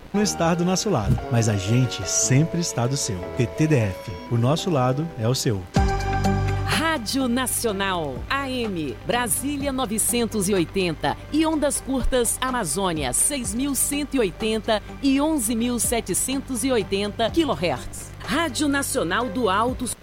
não estar do nosso lado, mas a gente sempre está do seu. TTDF, o nosso lado é o seu. Rádio Nacional, AM, Brasília 980 e ondas curtas Amazônia 6.180 e 11.780 kHz. Rádio Nacional do Alto